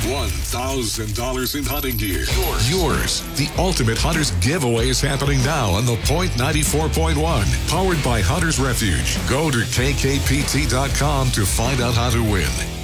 $1,000 in hunting gear. Yours. The ultimate Hunters giveaway is happening now on The Point 94.1. Powered by Hunters Refuge. Go to kkpt.com to find out how to win.